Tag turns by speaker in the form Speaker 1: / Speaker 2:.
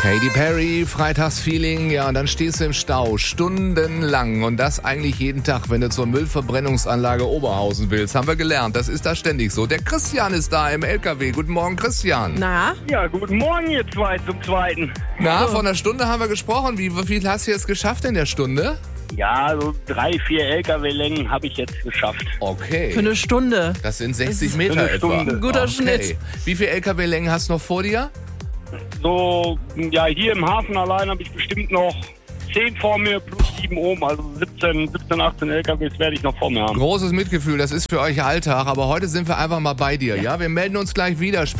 Speaker 1: Katy Perry, Freitagsfeeling, ja, und dann stehst du im Stau, stundenlang und das eigentlich jeden Tag, wenn du zur Müllverbrennungsanlage Oberhausen willst. Haben wir gelernt, das ist da ständig so. Der Christian ist da im LKW. Guten Morgen, Christian.
Speaker 2: Na?
Speaker 3: Ja, guten Morgen, ihr zwei zum Zweiten.
Speaker 1: Na, vor einer Stunde haben wir gesprochen. Wie viel hast du jetzt geschafft in der Stunde?
Speaker 3: Ja, so 3-4 LKW-Längen habe ich jetzt geschafft.
Speaker 1: Okay.
Speaker 2: Für eine Stunde.
Speaker 1: Das sind 60 Meter
Speaker 3: Für eine
Speaker 1: etwa.
Speaker 3: Stunde.
Speaker 2: Ein guter
Speaker 1: Okay.
Speaker 2: Schnitt.
Speaker 1: Wie viele LKW-Längen hast du noch vor dir?
Speaker 3: So, ja, hier im Hafen allein habe ich bestimmt noch 10 vor mir plus 7 oben, also 17, 18 LKWs werde ich noch vor mir haben.
Speaker 1: Großes Mitgefühl, das ist für euch Alltag, aber heute sind wir einfach mal bei dir, ja? Wir melden uns gleich wieder.